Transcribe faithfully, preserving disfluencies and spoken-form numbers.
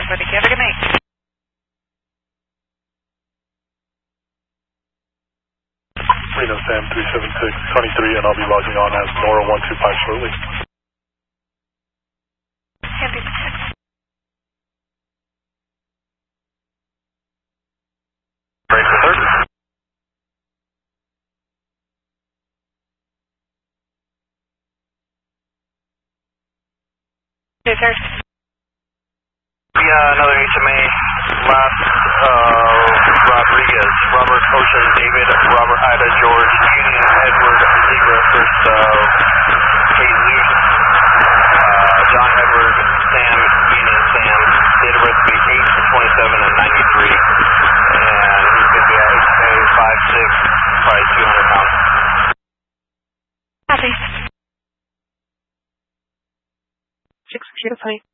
everybody. Have a good night. Reno Sam three seven six twenty-three, and I'll be logging on as Nora one two five shortly. Candy. Ready for third? Okay, sir. Yeah, another H M A. Last, uh, Rodriguez, Robert Ocean, David, Robert Ida, George, Union, Edward, Zebra, first, uh, Jesus, uh, John Edward, Sam, Union, Sam, date of birth will be eight twenty-seven and ninety-three, and he's going to be at H M A five six, probably two hundred pounds. Copy. Six, beautifully.